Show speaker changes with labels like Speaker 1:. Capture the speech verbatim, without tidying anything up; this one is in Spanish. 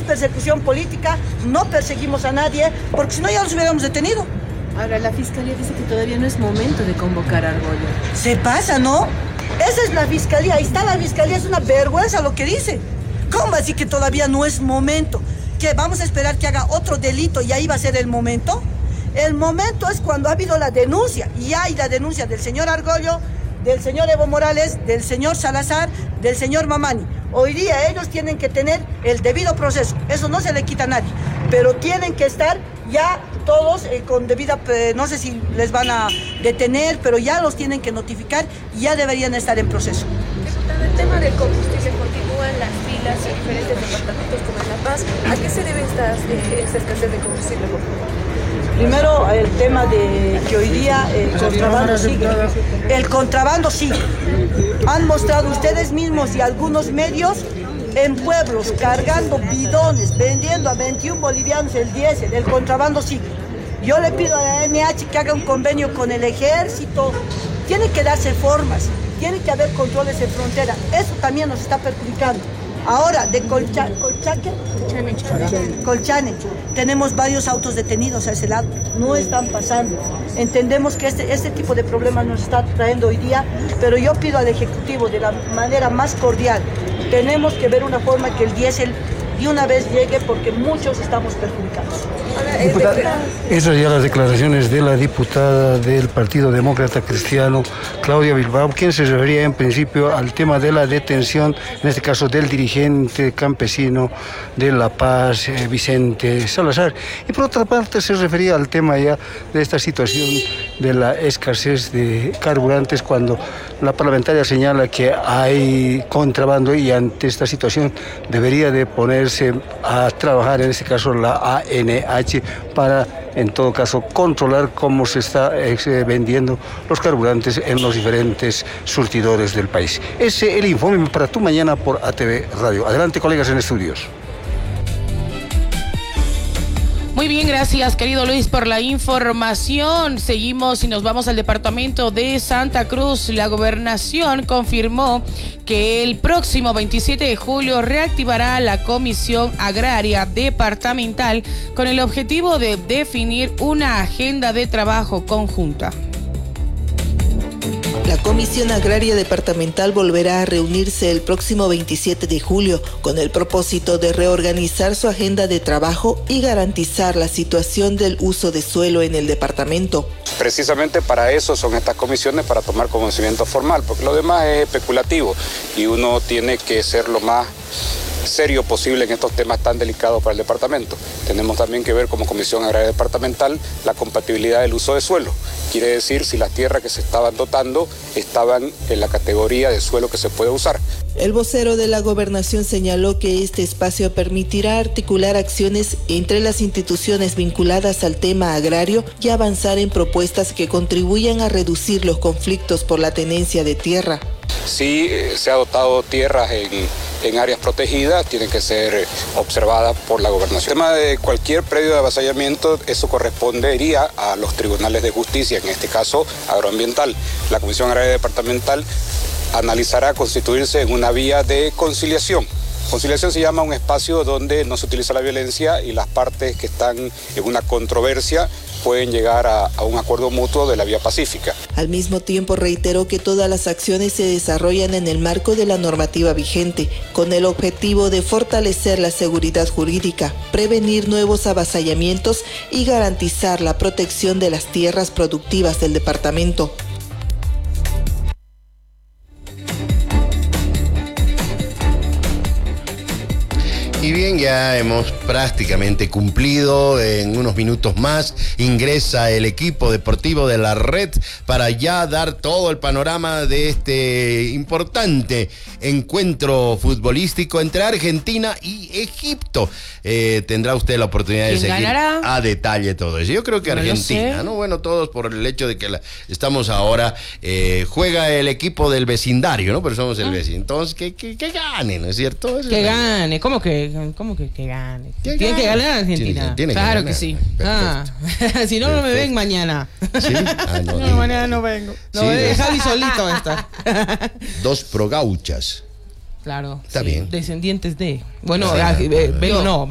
Speaker 1: persecución política, no perseguimos a nadie, porque si no ya los hubiéramos detenido.
Speaker 2: Ahora, la Fiscalía dice que todavía no es momento de convocar a Argollo.
Speaker 1: Se pasa, ¿no? Esa es la Fiscalía, ahí está la Fiscalía, es una vergüenza lo que dice. ¿Cómo así que todavía no es momento? ¿Qué, vamos a esperar que haga otro delito y ahí va a ser el momento? El momento es cuando ha habido la denuncia, y hay la denuncia del señor Argollo, del señor Evo Morales, del señor Salazar, del señor Mamani. Hoy día ellos tienen que tener el debido proceso, eso no se le quita a nadie, pero tienen que estar ya todos eh, con debida, eh, no sé si les van a detener, pero ya los tienen que notificar y ya deberían estar en proceso.
Speaker 2: Diputada, el tema del combustible continúa en las filas en diferentes departamentos como en La Paz. ¿A qué se debe esta, eh, esta escasez de combustible?
Speaker 1: Primero, el tema de que hoy día el contrabando sigue. El contrabando sigue. Han mostrado ustedes mismos y algunos medios en pueblos cargando bidones, vendiendo a veintiún bolivianos el diésel. El contrabando sigue. Yo le pido a la N H que haga un convenio con el ejército. Tiene que darse formas, tiene que haber controles en frontera. Eso también nos está perjudicando. Ahora, de Colcha, Colchaque, Colchane. Colchane, tenemos varios autos detenidos a ese lado, no están pasando. Entendemos que este, este tipo de problemas nos está trayendo hoy día, pero yo pido al Ejecutivo de la manera más cordial, tenemos que ver una forma que el diésel de una vez llegue porque muchos estamos perjudicados.
Speaker 3: Diputada, esas ya las declaraciones de la diputada del Partido Demócrata Cristiano, Claudia Bilbao, quien se refería en principio al tema de la detención, en este caso del dirigente campesino de La Paz, eh, Vicente Salazar. Y por otra parte se refería al tema ya de esta situación de la escasez de carburantes, cuando la parlamentaria señala que hay contrabando y ante esta situación debería de ponerse a trabajar, en este caso la A N H, para en todo caso controlar cómo se está eh, vendiendo los carburantes en los diferentes surtidores del país. Ese es el informe para Tu Mañana por A T V Radio. Adelante, colegas en estudios.
Speaker 4: Muy bien, gracias querido Luis por la información. Seguimos y nos vamos al departamento de Santa Cruz. La gobernación confirmó que el próximo veintisiete de julio reactivará la Comisión Agraria Departamental con el objetivo de definir una agenda de trabajo conjunta.
Speaker 5: La Comisión Agraria Departamental volverá a reunirse el próximo veintisiete de julio con el propósito de reorganizar su agenda de trabajo y garantizar la situación del uso de suelo en el departamento.
Speaker 6: Precisamente para eso son estas comisiones, para tomar conocimiento formal, porque lo demás es especulativo y uno tiene que ser lo más serio posible en estos temas tan delicados para el departamento. Tenemos también que ver como Comisión Agraria Departamental la compatibilidad del uso de suelo. Quiere decir si las tierras que se estaban dotando estaban en la categoría de suelo que se puede usar.
Speaker 5: El vocero de la gobernación señaló que este espacio permitirá articular acciones entre las instituciones vinculadas al tema agrario y avanzar en propuestas que contribuyan a reducir los conflictos por la tenencia de tierra.
Speaker 6: Si eh, se ha dotado tierras en, en áreas protegidas, tienen que ser observadas por la gobernación. El tema de cualquier predio de avasallamiento, eso correspondería a los tribunales de justicia, en este caso agroambiental. La Comisión Agraria Departamental analizará constituirse en una vía de conciliación. Conciliación se llama un espacio donde no se utiliza la violencia y las partes que están en una controversia pueden llegar a, a un acuerdo mutuo de la vía pacífica.
Speaker 5: Al mismo tiempo reiteró que todas las acciones se desarrollan en el marco de la normativa vigente, con el objetivo de fortalecer la seguridad jurídica, prevenir nuevos avasallamientos y garantizar la protección de las tierras productivas del departamento.
Speaker 7: Y bien, ya hemos prácticamente cumplido. En unos minutos más ingresa el equipo deportivo de la red para ya dar todo el panorama de este importante encuentro futbolístico entre Argentina y Egipto. Eh, tendrá usted la oportunidad de seguir ganará? a detalle todo eso. Yo creo que no Argentina, ¿no? Bueno, todos por el hecho de que la, estamos ahora, eh, juega el equipo del vecindario, ¿no? Pero somos el ah. vecino. Entonces, que, que, que gane, ¿no es cierto?
Speaker 4: Eso que es gane, ¿cómo que? ¿Cómo que, que gane? ¿Tiene gane? que ganar Argentina? Sí, tiene claro que, que sí. Ah, si no, Perfecto. no me ven mañana. ¿Sí? Ah, no, no mañana no vengo. No, sí, de Javi solito va a estar.
Speaker 7: Dos progauchas.
Speaker 4: Claro.
Speaker 7: Está
Speaker 4: sí.
Speaker 7: bien.
Speaker 4: Descendientes de. Bueno, sí, ah, eh, ven, no.